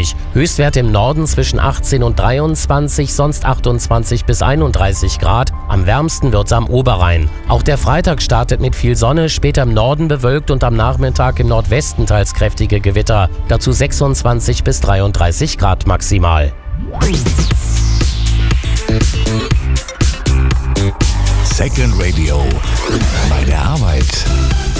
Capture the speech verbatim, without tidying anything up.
sonnig. Höchstwerte im Norden zwischen achtzehn und dreiundzwanzig, sonst achtundzwanzig bis einunddreißig Grad. Am wärmsten wird's am Oberrhein. Auch der Freitag startet mit viel Sonne, später im Norden bewölkt und am Nachmittag im Nordwesten teils kräftige Gewitter. Dazu sechsundzwanzig bis dreiunddreißig Grad maximal. Second Radio. Bei der Arbeit.